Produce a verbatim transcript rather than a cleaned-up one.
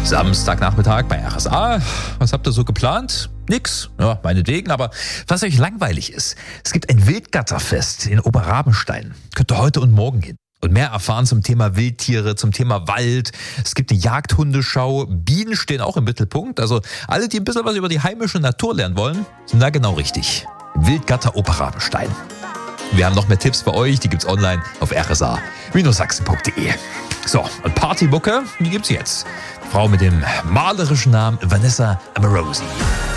Samstagnachmittag bei R S A. Was habt ihr so geplant? Nix, ja, meinetwegen, aber was euch langweilig ist, es gibt ein Wildgatterfest in Oberrabenstein. Könnt ihr heute und morgen hin. Und mehr erfahren zum Thema Wildtiere, zum Thema Wald. Es gibt eine Jagdhundeschau. Bienen stehen auch im Mittelpunkt. Also alle, die ein bisschen was über die heimische Natur lernen wollen, sind da genau richtig. Wildgatter Oberrabenstein. Wir haben noch mehr Tipps für euch, die gibt's online auf r s a Sachsen punkt d e. So, und Partymucke, die gibt's jetzt. Frau mit dem malerischen Namen Vanessa Amorosi.